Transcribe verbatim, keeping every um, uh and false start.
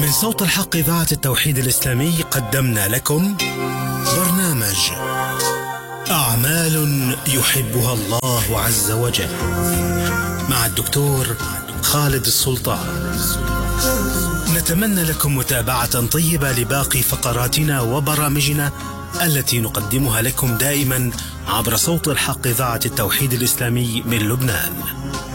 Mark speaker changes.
Speaker 1: من صوت الحق إذاعة التوحيد الإسلامي قدمنا لكم برنامج أعمال يحبها الله عز وجل مع الدكتور خالد السلطان. نتمنى لكم متابعة طيبة لباقي فقراتنا وبرامجنا التي نقدمها لكم دائما عبر صوت الحق إذاعة التوحيد الإسلامي من لبنان.